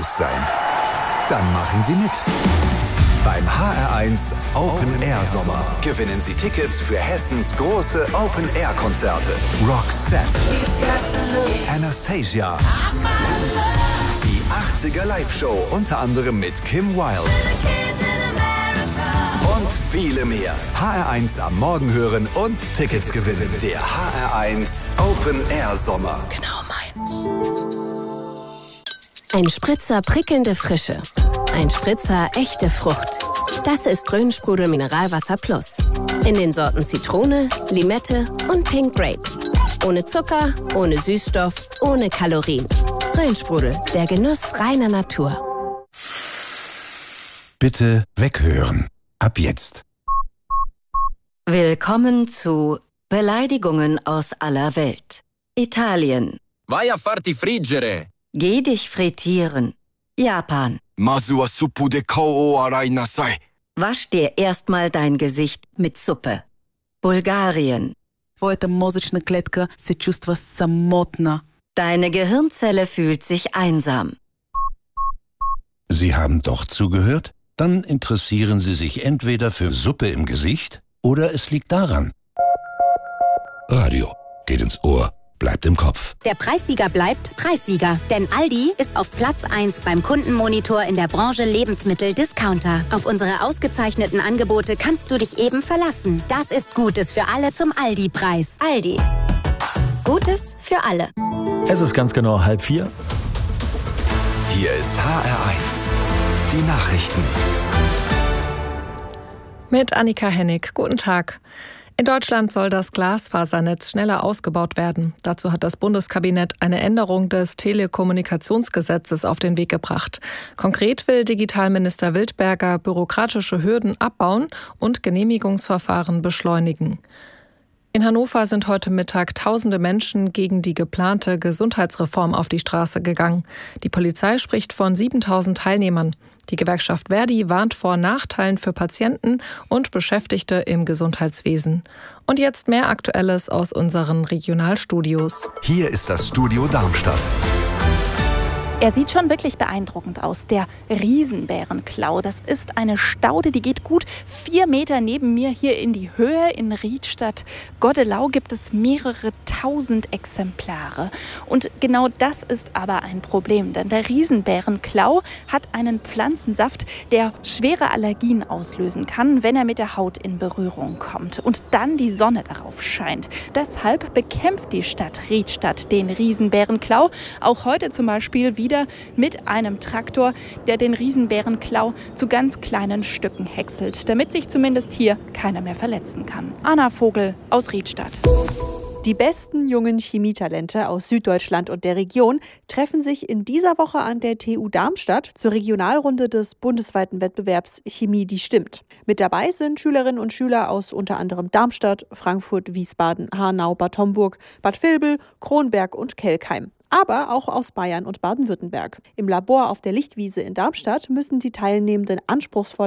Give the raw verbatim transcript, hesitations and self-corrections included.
groß sein? Dann machen Sie mit. Beim H R eins Open Air Sommer gewinnen Sie Tickets für Hessens große Open Air Konzerte. Roxette, Anastasia, die achtziger Live-Show unter anderem mit Kim Wilde und viele mehr. H R eins am Morgen hören und Tickets gewinnen. Der H R eins Open Air Sommer. Genau meins. Ein Spritzer prickelnde Frische. Ein Spritzer echte Frucht. Das ist Rhön-Sprudel Mineralwasser Plus. In den Sorten Zitrone, Limette und Pink Grape. Ohne Zucker, ohne Süßstoff, ohne Kalorien. Rhön-Sprudel, der Genuss reiner Natur. Bitte weghören. Ab jetzt. Willkommen zu Beleidigungen aus aller Welt. Italien. Vai a farti friggere. Geh dich frittieren. Japan. Masu wa suppu de kou o arai nasai. Wasch dir erstmal dein Gesicht mit Suppe. Bulgarien. Твоята мозъчна клетка се чувства самотна. Deine Gehirnzelle fühlt sich einsam. Sie haben doch zugehört? Dann interessieren Sie sich entweder für Suppe im Gesicht oder es liegt daran. Radio geht ins Ohr, bleibt im Kopf. Der Preissieger bleibt Preissieger, denn Aldi ist auf Platz eins beim Kundenmonitor in der Branche Lebensmittel-Discounter. Auf unsere ausgezeichneten Angebote kannst du dich eben verlassen. Das ist Gutes für alle zum Aldi-Preis. Aldi. Gutes für alle. Es ist ganz genau halb vier. Hier ist H R eins. Die Nachrichten. Mit Annika Hennig. Guten Tag. In Deutschland soll das Glasfasernetz schneller ausgebaut werden. Dazu hat das Bundeskabinett eine Änderung des Telekommunikationsgesetzes auf den Weg gebracht. Konkret will Digitalminister Wildberger bürokratische Hürden abbauen und Genehmigungsverfahren beschleunigen. In Hannover sind heute Mittag tausende Menschen gegen die geplante Gesundheitsreform auf die Straße gegangen. Die Polizei spricht von siebentausend Teilnehmern. Die Gewerkschaft Verdi warnt vor Nachteilen für Patienten und Beschäftigte im Gesundheitswesen. Und jetzt mehr Aktuelles aus unseren Regionalstudios. Hier ist das Studio Darmstadt. Er sieht schon wirklich beeindruckend aus, der Riesenbärenklau. Das ist eine Staude, die geht gut vier Meter neben mir hier in die Höhe. In Riedstadt-Goddelau gibt es mehrere tausend Exemplare. Und genau das ist aber ein Problem, denn der Riesenbärenklau hat einen Pflanzensaft, der schwere Allergien auslösen kann, wenn er mit der Haut in Berührung kommt und dann die Sonne darauf scheint. Deshalb bekämpft die Stadt Riedstadt den Riesenbärenklau. Auch heute zum Beispiel wieder Wieder mit einem Traktor, der den Riesenbärenklau zu ganz kleinen Stücken häckselt, damit sich zumindest hier keiner mehr verletzen kann. Anna Vogel aus Riedstadt. Die besten jungen Chemietalente aus Süddeutschland und der Region treffen sich in dieser Woche an der T U Darmstadt zur Regionalrunde des bundesweiten Wettbewerbs Chemie, die stimmt. Mit dabei sind Schülerinnen und Schüler aus unter anderem Darmstadt, Frankfurt, Wiesbaden, Hanau, Bad Homburg, Bad Vilbel, Kronberg und Kelkheim. Aber auch aus Bayern und Baden-Württemberg. Im Labor auf der Lichtwiese in Darmstadt müssen die Teilnehmenden anspruchsvoll